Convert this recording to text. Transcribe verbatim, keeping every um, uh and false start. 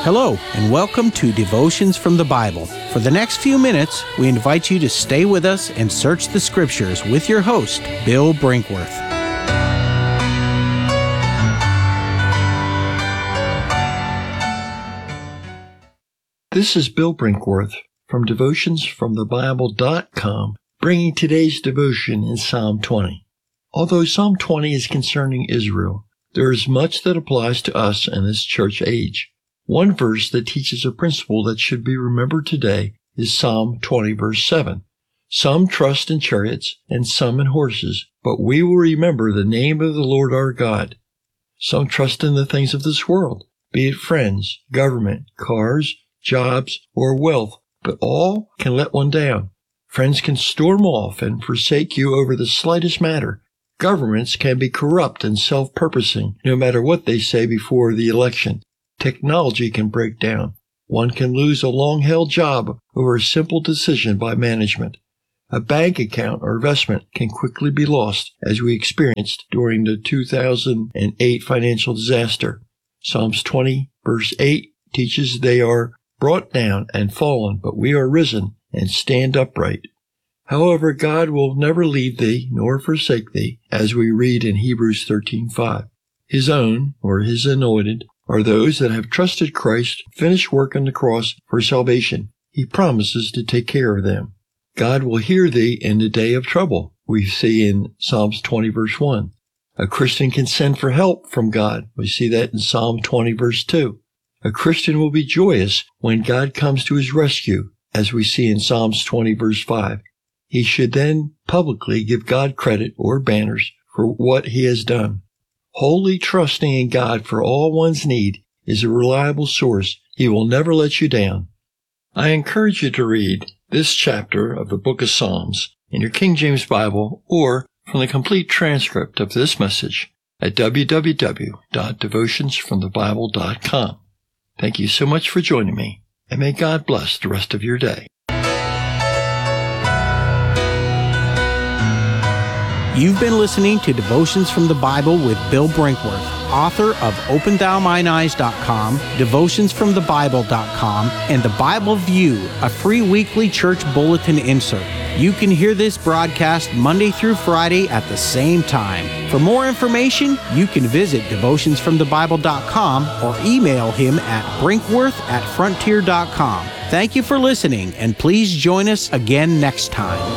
Hello, and welcome to Devotions from the Bible. For the next few minutes, we invite you to stay with us and search the Scriptures with your host, Bill Brinkworth. This is Bill Brinkworth from devotions from the bible dot com, bringing today's devotion in Psalm twenty. Although Psalm twenty is concerning Israel, there is much that applies to us in this church age. One verse that teaches a principle that should be remembered today is Psalm twenty, verse seven. Some trust in chariots and some in horses, but we will remember the name of the Lord our God. Some trust in the things of this world, be it friends, government, cars, jobs, or wealth, but all can let one down. Friends can storm off and forsake you over the slightest matter. Governments can be corrupt and self-purposing, no matter what they say before the election. Technology can break down. One can lose a long-held job over a simple decision by management. A bank account or investment can quickly be lost, as we experienced during the two thousand eight financial disaster. Psalms twenty, verse eight teaches they are brought down and fallen, but we are risen and stand upright. However, God will never leave thee nor forsake thee, as we read in Hebrews thirteen five. His own, or his anointed, are those that have trusted Christ's finished work on the cross for salvation. He promises to take care of them. God will hear thee in the day of trouble, we see in Psalms twenty, verse one. A Christian can send for help from God. We see that in Psalm twenty, verse two. A Christian will be joyous when God comes to his rescue, as we see in Psalms twenty, verse five. He should then publicly give God credit or banners for what he has done. Wholly trusting in God for all one's need is a reliable source. He will never let you down. I encourage you to read this chapter of the book of Psalms in your King James Bible or from the complete transcript of this message at w w w dot devotions from the bible dot com. Thank you so much for joining me, and may God bless the rest of your day. You've been listening to Devotions from the Bible with Bill Brinkworth, author of open thou mine eyes dot com, devotions from the bible dot com, and The Bible View, a free weekly church bulletin insert. You can hear this broadcast Monday through Friday at the same time. For more information, you can visit devotions from the bible dot com or email him at brinkworth at frontier dot com. Thank you for listening, and please join us again next time.